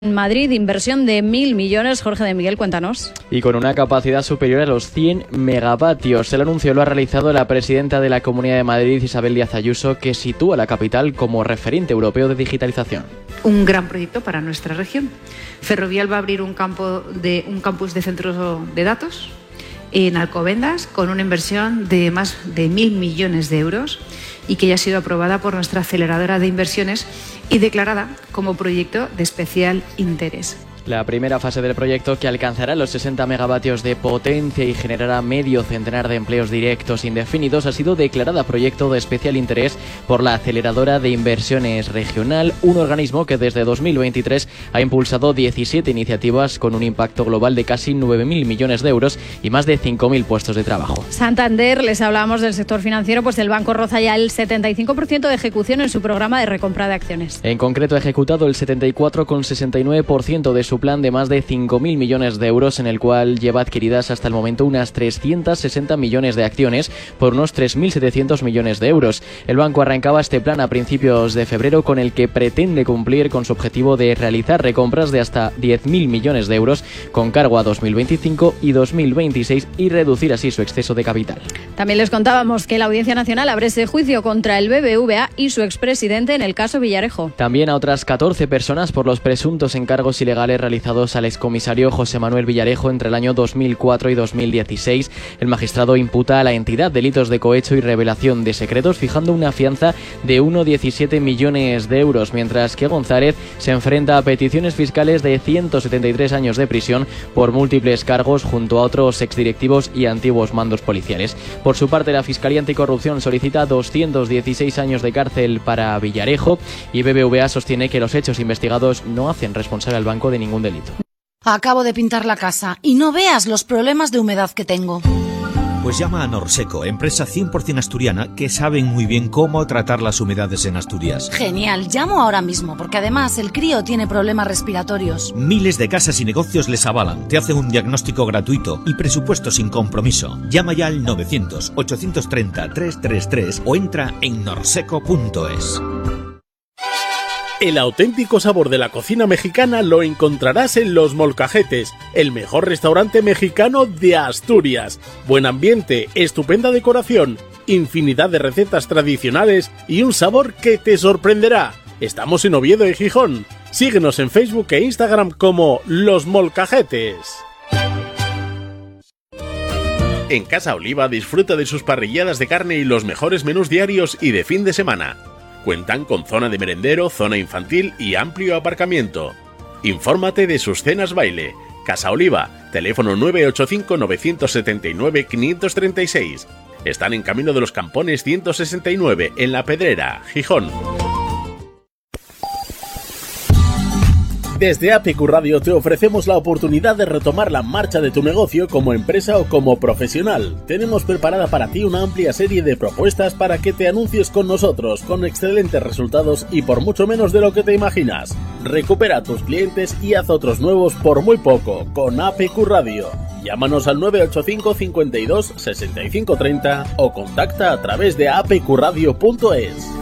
En Madrid, inversión de 1.000 millones. Jorge de Miguel, cuéntanos. Y con una capacidad superior a los 100 megavatios. El anuncio lo ha realizado la presidenta de la Comunidad de Madrid, Isabel Díaz Ayuso, que sitúa la capital como referente europeo de digitalización. Un gran proyecto para nuestra región. Ferrovial va a abrir un campus de centros de datos en Alcobendas con una inversión de más de 1.000 millones de euros y que ya ha sido aprobada por nuestra aceleradora de inversiones y declarada como proyecto de especial interés. La primera fase del proyecto, que alcanzará los 60 megavatios de potencia y generará medio centenar de empleos directos indefinidos, ha sido declarada proyecto de especial interés por la aceleradora de inversiones regional, un organismo que desde 2023 ha impulsado 17 iniciativas con un impacto global de casi 9.000 millones de euros y más de 5.000 puestos de trabajo. Santander, les hablamos del sector financiero, pues el banco roza ya el 75% de ejecución en su programa de recompra de acciones. En concreto, ha ejecutado el 74,69% de su plan de más de 5.000 millones de euros, en el cual lleva adquiridas hasta el momento unas 360 millones de acciones por unos 3.700 millones de euros. El banco arrancaba este plan a principios de febrero, con el que pretende cumplir con su objetivo de realizar recompras de hasta 10.000 millones de euros con cargo a 2025 y 2026 y reducir así su exceso de capital. También les contábamos que la Audiencia Nacional abre ese juicio contra el BBVA y su expresidente en el caso Villarejo. También a otras 14 personas por los presuntos encargos ilegales realizados al excomisario José Manuel Villarejo entre el año 2004 y 2016. El magistrado imputa a la entidad delitos de cohecho y revelación de secretos, fijando una fianza de 1,17 millones de euros, mientras que González se enfrenta a peticiones fiscales de 173 años de prisión por múltiples cargos junto a otros exdirectivos y antiguos mandos policiales. Por su parte, la Fiscalía Anticorrupción solicita 216 años de cárcel para Villarejo y BBVA sostiene que los hechos investigados no hacen responsable al banco de ningún delito. Acabo de pintar la casa y no veas los problemas de humedad que tengo. Pues llama a Norseco, empresa 100% asturiana que saben muy bien cómo tratar las humedades en Asturias. Genial, llamo ahora mismo porque además el crío tiene problemas respiratorios. Miles de casas y negocios les avalan, te hacen un diagnóstico gratuito y presupuesto sin compromiso. Llama ya al 900-830-333 o entra en norseco.es. El auténtico sabor de la cocina mexicana lo encontrarás en Los Molcajetes, el mejor restaurante mexicano de Asturias. Buen ambiente, estupenda decoración, infinidad de recetas tradicionales y un sabor que te sorprenderá. Estamos en Oviedo y Gijón. Síguenos en Facebook e Instagram como Los Molcajetes. En Casa Oliva disfruta de sus parrilladas de carne y los mejores menús diarios y de fin de semana. Cuentan con zona de merendero, zona infantil y amplio aparcamiento. Infórmate de sus cenas baile. Casa Oliva, teléfono 985-979-536. Están en Camino de los Campones 169, en La Pedrera, Gijón. Desde APQ Radio te ofrecemos la oportunidad de retomar la marcha de tu negocio como empresa o como profesional. Tenemos preparada para ti una amplia serie de propuestas para que te anuncies con nosotros, con excelentes resultados y por mucho menos de lo que te imaginas. Recupera a tus clientes y haz otros nuevos por muy poco, con APQ Radio. Llámanos al 985 52 65 30 o contacta a través de apqradio.es.